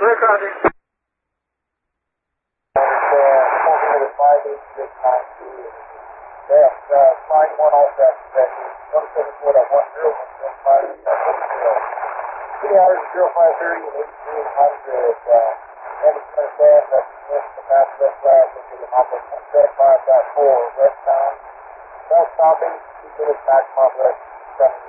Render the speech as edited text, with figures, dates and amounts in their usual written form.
Roger. Yes, slide one off that 174 that 10 hours 0530 and 1800 that's the pass left flag into the Moplet 5.4 westbound. South stopping, 2 minutes maximum left.